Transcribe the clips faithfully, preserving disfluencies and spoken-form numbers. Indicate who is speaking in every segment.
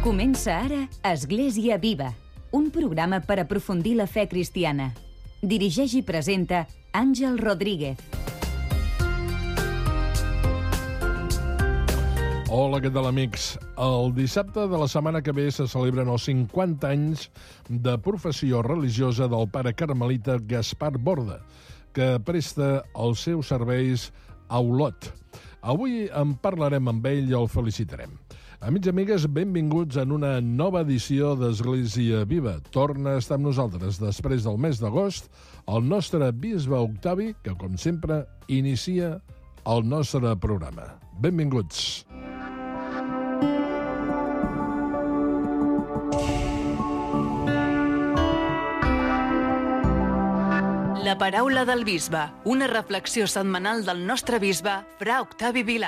Speaker 1: Comença ara Església Viva, un programa per aprofundir la fe cristiana. Dirigeix i presenta Àngel Rodríguez.
Speaker 2: Hola, què tal, amics? El dissabte de la setmana que ve se celebren els cinquanta anys de professió religiosa del pare carmelita Gaspar Borda, que presta els seus serveis a Olot. Avui en parlarem amb ell i el felicitarem. Amics i amigues, benvinguts en una nova edició d'Església Viva. Torna a estar amb nosaltres després del mes d'agost el nostre bisbe Octavi, que, com sempre, inicia el nostre programa. Benvinguts.
Speaker 3: La paraula del bisbe, una reflexió setmanal del nostre bisbe, fra Octavi Vilà.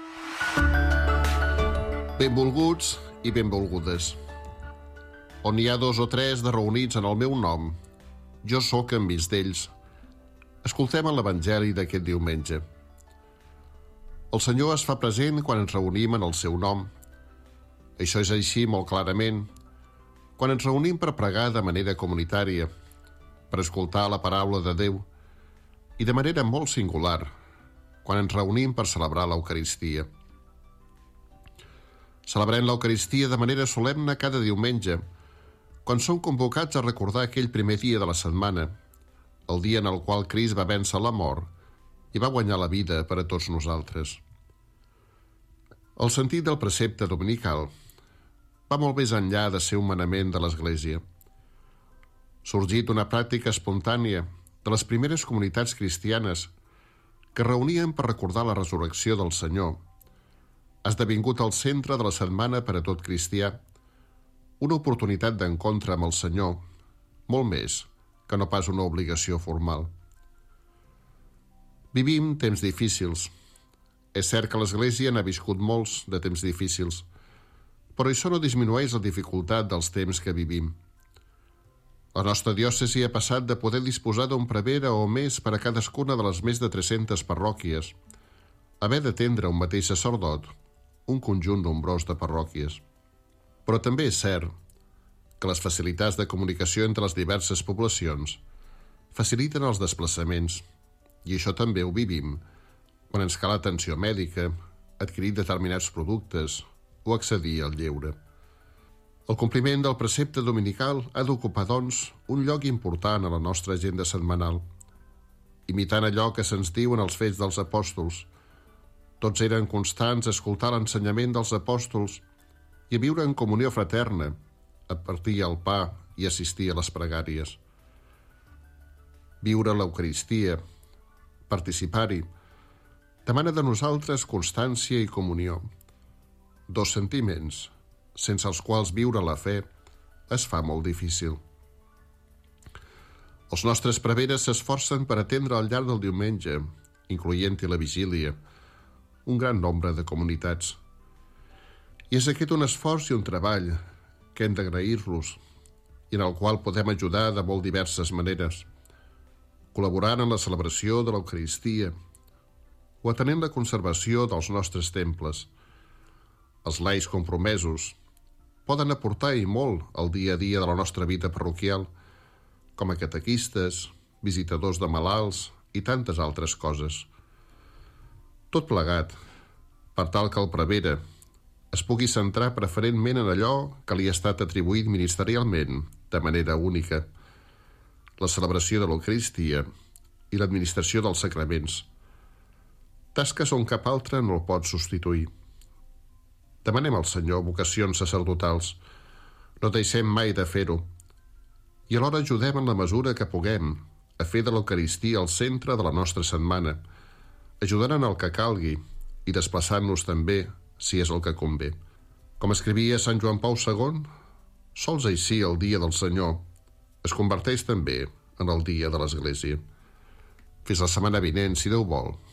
Speaker 4: Benvolguts i benvolgudes. On hi ha dos o tres de reunits en el meu nom, jo sóc enmig d'ells. Escoltem l'Evangeli d'aquest diumenge. El Senyor es fa present quan ens reunim en el seu nom. Això és així molt clarament quan ens reunim per pregar de manera comunitària, per escoltar la paraula de Déu, i de manera molt singular, quan ens reunim per celebrar l'Eucaristia. Celebrem l'Eucaristia de manera solemne cada diumenge, quan som convocats a recordar aquell primer dia de la setmana, el dia en el qual Crist va vèncer la mort i va guanyar la vida per a tots nosaltres. El sentit del precepte dominical va molt més enllà de ser un manament de l'Església. Sorgit una pràctica espontània de les primeres comunitats cristianes que reunien per recordar la resurrecció del Senyor, ha esdevingut el centre de la setmana per a tot cristià, una oportunitat d'encontre amb el Senyor, molt més que no pas una obligació formal. Vivim temps difícils. És cert que l'Església n'ha viscut molts de temps difícils, però això no disminueix la dificultat dels temps que vivim. La nostra diòcesi ha passat de poder disposar d'un prevere o més per a cadascuna de les més de tres-centes parròquies, a haver d'atendre un mateix sacerdot, un conjunt nombrós de parròquies. Però també és cert que les facilitats de comunicació entre les diverses poblacions faciliten els desplaçaments, i això també ho vivim quan ens cal atenció mèdica, adquirir determinats productes o accedir al lleure. El compliment del precepte dominical ha d'ocupar, doncs, un lloc important a la nostra agenda setmanal, imitant allò que se'ns diu en els Fets dels Apòstols. Tots eren constants a escoltar l'ensenyament dels apòstols i a viure en comunió fraterna, a partir el pa i assistir a les pregàries. Viure l'Eucaristia, participar-hi, demana de nosaltres constància i comunió, dos sentiments sense els quals viure la fe es fa molt difícil. Els nostres preveres s'esforcen per atendre al llarg del diumenge, incloent-hi la vigília, un gran nombre de comunitats. I és aquest un esforç i un treball que hem d'agrair-los i en el qual podem ajudar de molt diverses maneres, col·laborant en la celebració de l'Eucaristia o atenent la conservació dels nostres temples. Els laics compromesos poden aportar i molt al dia a dia de la nostra vida parroquial, com a catequistes, visitadors de malalts i tantes altres coses. Tot plegat, per tal que el prevere es pugui centrar preferentment en allò que li ha estat atribuït ministerialment de manera única, la celebració de l'Eucaristia i l'administració dels sacraments, tasques on cap altre no el pot substituir. Demanem al Senyor vocacions sacerdotals, no deixem mai de fer-ho, i alhora ajudem en la mesura que puguem a fer de l'Eucaristia el centre de la nostra setmana, ajudant en el que calgui i desplaçant-nos també si és el que convé. Com escrivia Sant Joan Pau segon, sols així el dia del Senyor es converteix també en el dia de l'Església. Fins la setmana vinent, si Déu vol.